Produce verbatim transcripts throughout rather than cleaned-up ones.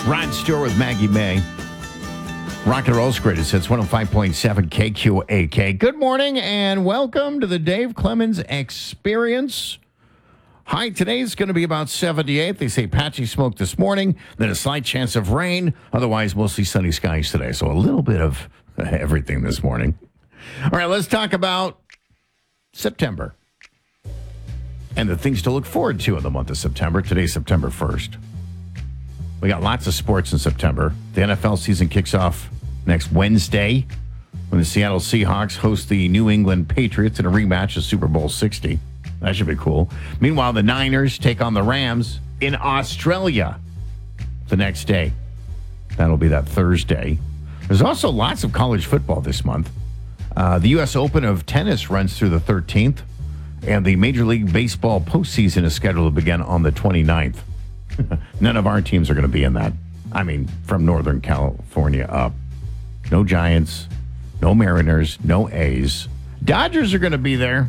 Rod Stewart with Maggie May. Rock and Roll's greatest hits, one oh five point seven K Q A K. Good morning and welcome to the Dave Clemens Experience. High today is going to be about seventy-eight. They say patchy smoke this morning, then a slight chance of rain. Otherwise, mostly sunny skies today. So a little bit of everything this morning. All right, let's talk about September and the things to look forward to in the month of September. Today's September first. We got lots of sports in September. The N F L season kicks off next Wednesday when the Seattle Seahawks host the New England Patriots in a rematch of Super Bowl sixty. That should be cool. Meanwhile, the Niners take on the Rams in Australia the next day. That'll be that Thursday. There's also lots of college football this month. Uh, the U S Open of tennis runs through the thirteenth, and the Major League Baseball postseason is scheduled to begin on the twenty-ninth. None of our teams are going to be in that. I mean, from Northern California up. No Giants, no Mariners, no A's. Dodgers are going to be there.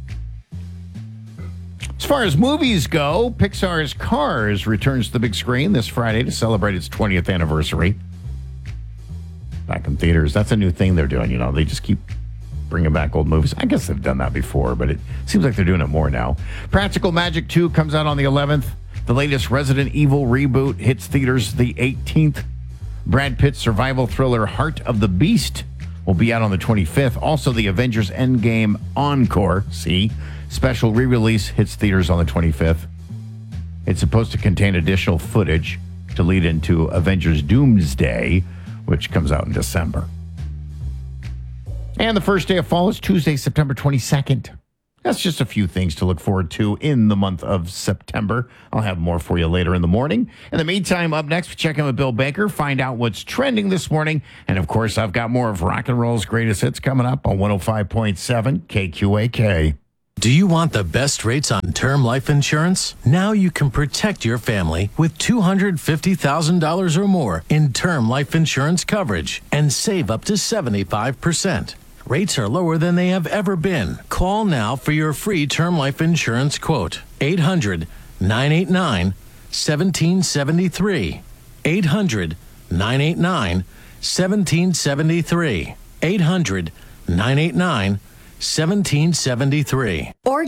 As far as movies go, Pixar's Cars returns to the big screen this Friday to celebrate its twentieth anniversary. Back in theaters. That's a new thing they're doing, you know. They just keep bringing back old movies. I guess they've done that before, but it seems like they're doing it more now. Practical Magic two comes out on the eleventh. The latest Resident Evil reboot hits theaters the eighteenth. Brad Pitt's survival thriller Heart of the Beast will be out on the twenty-fifth. Also, the Avengers Endgame Encore, see, special re-release hits theaters on the twenty-fifth. It's supposed to contain additional footage to lead into Avengers Doomsday, which comes out in December. And the first day of fall is Tuesday, September twenty-second. That's just a few things to look forward to in the month of September. I'll have more for you later in the morning. In the meantime, up next, we check in with Bill Baker, find out what's trending this morning. And, of course, I've got more of Rock and Roll's greatest hits coming up on one oh five point seven K Q A K. Do you want the best rates on term life insurance? Now you can protect your family with two hundred fifty thousand dollars or more in term life insurance coverage and save up to seventy-five percent. Rates are lower than they have ever been. Call now for your free term life insurance quote. eight hundred, nine eight nine, one seven seven three. eight hundred, nine eight nine, one seven seven three. eight hundred, nine eight nine, one seven seven three. Or